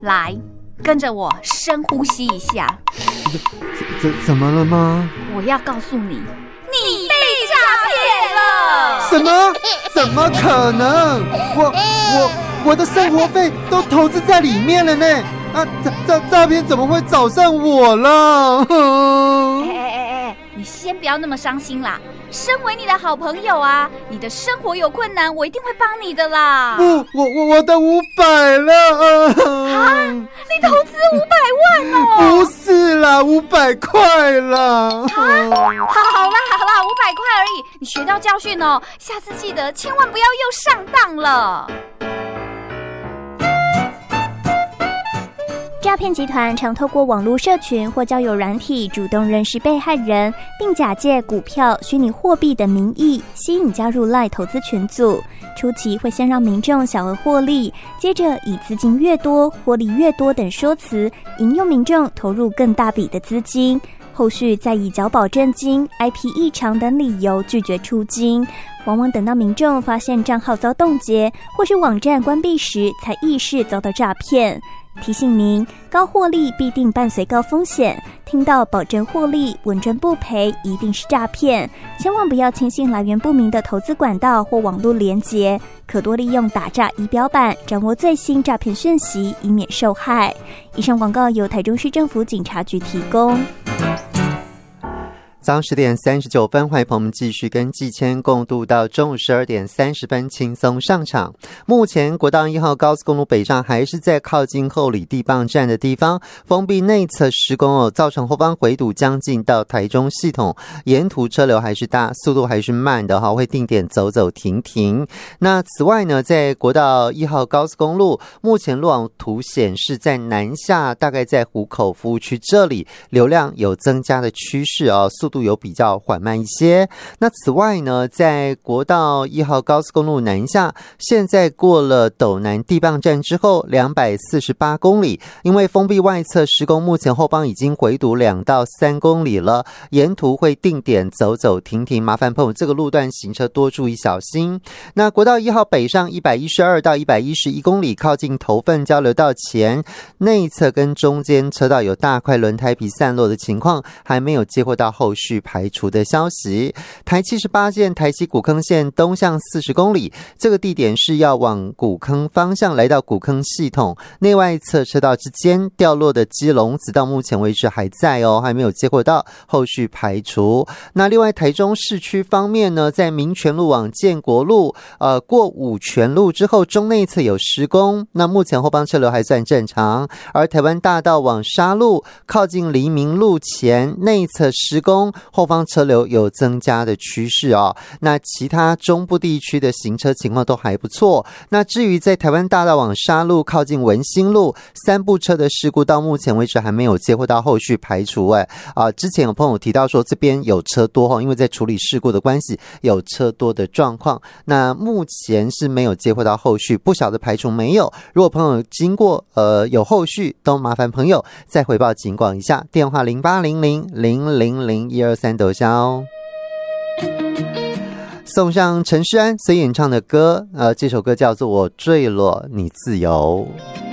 来，跟着我深呼吸一下。 怎么了吗？ 我要告诉你，你被诈骗了。 什么？怎么可能？我的生活费都投资在里面了呢。诈骗怎么会找上我了？ 你先不要那么伤心啦。身为你的好朋友啊，你的生活有困难，我一定会帮你的啦。 我的500了啊！你投资500万哦？ 不是啦，500块啦。 好啦，500块而已，你学到教训哦，下次记得千万不要又上当了。 诈骗集团常透过网络社群或交友软体主动认识被害人，并假借股票、虚拟货币等名义吸引加入 LINE 投资群组。初期会先让民众小额获利，接着以资金越多、获利越多等说辞引诱民众投入更大笔的资金，后续再以缴保证金、IP 异常等理由拒绝出金。往往等到民众发现账号遭冻结或是网站关闭时，才意识遭到诈骗。提醒您，高获利必定伴随高风险，听到保证获利、稳赚不赔，一定是诈骗，千万不要轻信来源不明的投资管道或网络连结，可多利用打诈仪表板掌握最新诈骗讯息，以免受害。以上广告由台中市政府警察局提供。 早上10点39分，欢迎朋友们继续跟季谦共度到中午12点30分，轻松上场。目前国道1号高速公路北上还是在靠近后里地磅站的地方封闭内侧施工造成后方回堵将近到台中系统，沿途车流还是大，速度还是慢的会定点走走停停。那此外呢，在国道1号高速公路目前路网图显示，在南下大概在湖口服务区这里流量有增加的趋势速度有比较缓慢一些。那此外呢，在国道1号高速公路南下，现在过了斗南地磅站之后248公里，因为封闭外侧施工，目前后方已经回堵2到3公里了，沿途会定点走走停停，麻烦朋友这个路段行车多注意小心。那国道1号北上112到111公里，靠近头份交流道前内侧跟中间车道有大块轮胎皮散落的情况，还没有接获到后续排除的消息。台78线台西古坑线东向40公里，这个地点是要往古坑方向，来到古坑系统内外侧车道之间掉落的鸡笼子，到目前为止还在还没有接获到后续排除。那另外台中市区方面呢，在民权路往建国路过五权路之后，中内侧有施工，那目前后方车流还算正常。而台湾大道往沙路靠近黎明路前内侧施工，后方车流有增加的趋势那其他中部地区的行车情况都还不错。那至于在台湾大道往沙路靠近文心路3部车的事故，到目前为止还没有接获到后续排除之前有朋友提到说这边有车多因为在处理事故的关系有车多的状况，那目前是没有接获到后续，不晓得排除没有。如果朋友经过有后续，都麻烦朋友再回报警广一下，电话0800000123斗销。送上陈诗安所演唱的歌这首歌叫做我坠落你自由。